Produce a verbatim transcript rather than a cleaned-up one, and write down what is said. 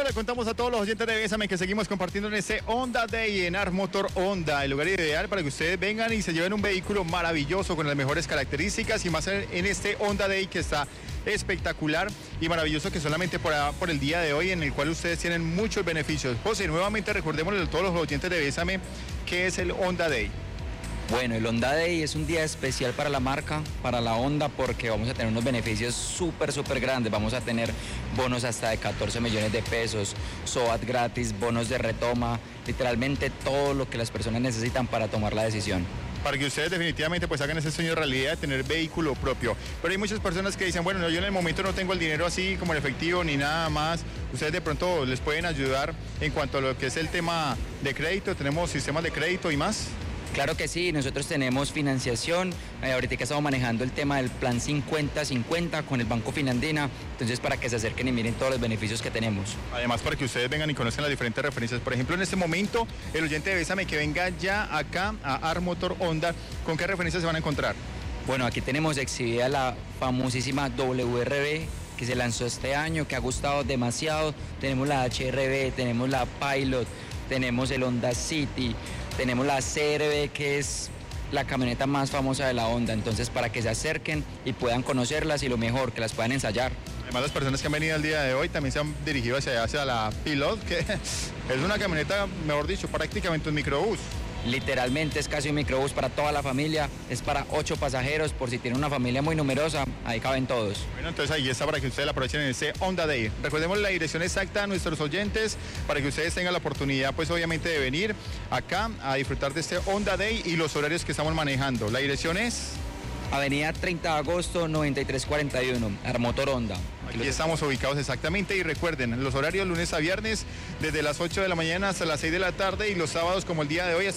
le contamos a todos los oyentes de Bésame que seguimos compartiendo en este Honda Day en Art Motor Honda, el lugar ideal para que ustedes vengan y se lleven un vehículo maravilloso con las mejores características y más en este Honda Day que está espectacular y maravilloso, que solamente por, por el día de hoy, en el cual ustedes tienen muchos beneficios. José, nuevamente recordémosle a todos los oyentes de Bésame qué es el Honda Day. Bueno, el Honda Day es un día especial para la marca, para la Honda, porque vamos a tener unos beneficios súper, súper grandes. Vamos a tener bonos hasta de catorce millones de pesos, SOAT gratis, bonos de retoma, literalmente todo lo que las personas necesitan para tomar la decisión. Para que ustedes definitivamente pues hagan ese sueño realidad de tener vehículo propio. Pero hay muchas personas que dicen, bueno, no, yo en el momento no tengo el dinero así como en efectivo ni nada más. Ustedes de pronto les pueden ayudar en cuanto a lo que es el tema de crédito. Tenemos sistemas de crédito y más. Claro que sí, nosotros tenemos financiación, eh, ahorita que estamos manejando el tema del plan cincuenta cincuenta con el Banco Finandina, entonces para que se acerquen y miren todos los beneficios que tenemos. Además para que ustedes vengan y conozcan las diferentes referencias, por ejemplo en este momento el oyente de Bésame que venga ya acá a Art Motor Honda, ¿con qué referencias se van a encontrar? Bueno, aquí tenemos exhibida la famosísima W R B que se lanzó este año, que ha gustado demasiado, tenemos la H R B, tenemos la Pilot, tenemos el Honda City, tenemos la C R V, que es la camioneta más famosa de la Honda, entonces para que se acerquen y puedan conocerlas y lo mejor, que las puedan ensayar. Además las personas que han venido el día de hoy también se han dirigido hacia, hacia la Pilot, que es una camioneta, mejor dicho, prácticamente un microbús. Literalmente es casi un microbús para toda la familia, es para ocho pasajeros, por si tienen una familia muy numerosa, ahí caben todos. Bueno, entonces ahí está para que ustedes la aprovechen en este Honda Day. Recordemos la dirección exacta a nuestros oyentes para que ustedes tengan la oportunidad, pues obviamente, de venir acá a disfrutar de este Honda Day y los horarios que estamos manejando. La dirección es Avenida treinta de agosto, noventa y tres cuarenta y uno, Art Motor Honda. Aquí estamos ubicados exactamente y recuerden, los horarios lunes a viernes desde las ocho de la mañana hasta las seis de la tarde y los sábados como el día de hoy hasta